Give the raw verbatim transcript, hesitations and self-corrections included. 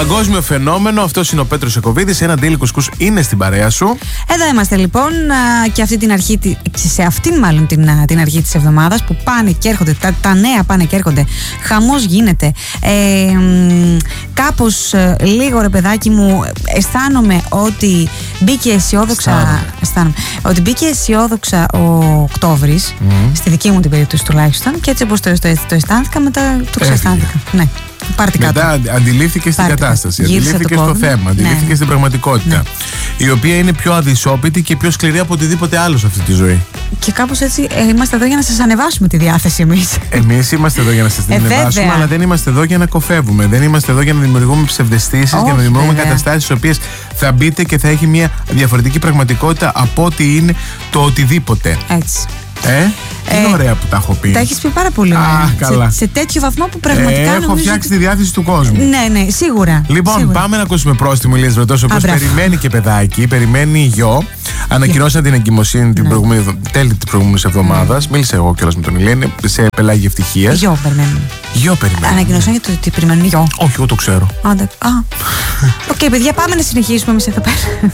Παγκόσμιο φαινόμενο, αυτός είναι ο Πέτρος Ιακωβίδης. Ένα Daily Κουσκούς είναι στην παρέα σου. Εδώ είμαστε λοιπόν και αυτή την αρχή, σε αυτήν μάλλον την, την αρχή της εβδομάδας που πάνε και έρχονται, τα, τα νέα πάνε και έρχονται. Χαμός γίνεται. Ε, κάπως λίγο ρε παιδάκι μου, αισθάνομαι ότι μπήκε αισιόδοξα. Αισθάνομαι, ότι μπήκε αισιόδοξα ο Οκτώβρης, mm. στη δική μου την περίπτωση τουλάχιστον, και έτσι όπως το, το, το αισθάνθηκα, μετά το ξαισθάνθηκα. Ναι. Μετά αντιλήφθηκε στην κατάσταση, αντιλήφθηκε στο θέμα, αντιλήφθηκε ναι. στην πραγματικότητα. Ναι. Η οποία είναι πιο αδυσόπιτη και πιο σκληρή από οτιδήποτε άλλο σε αυτή τη ζωή. Και κάπως έτσι ε, είμαστε εδώ για να σας ανεβάσουμε τη διάθεση εμείς. Εμείς είμαστε εδώ για να σας την ε, ανεβάσουμε, βέβαια. Αλλά δεν είμαστε εδώ για να κοφεύουμε. Δεν είμαστε εδώ για να δημιουργούμε ψευδεστήσεις και να δημιουργούμε καταστάσεις στις οποίες θα μπείτε και θα έχει μια διαφορετική πραγματικότητα από ό,τι είναι το οτιδήποτε. Έτσι. Ε, είναι ε, ωραία που τα έχω πει. Τα έχεις πει πάρα πολύ ωραία. Σε, σε τέτοιο βαθμό που πραγματικά ε, έχω φτιάξει ότι... τη διάθεση του κόσμου. Ναι, ναι, σίγουρα. Λοιπόν, σίγουρα. Πάμε να ακούσουμε πρόστιμο Ηλίας Βρετός, ο οποίος περιμένει και παιδάκι, περιμένει γιο. Ανακοινώσαν την εγκυμοσύνη την ναι. προηγούμενη, τέλη της προηγούμενης εβδομάδας. Mm. Μίλησα εγώ κιόλας με τον Ηλία, είναι σε πελάγι ευτυχίας. Γιο περιμένουν. Γιο περιμένουν. Ανακοινώσαν για το ότι περιμένουν γιο. Όχι, εγώ το ξέρω. Οκ, okay, παιδιά, πάμε να συνεχίσουμε εμείς εδώ πέρα.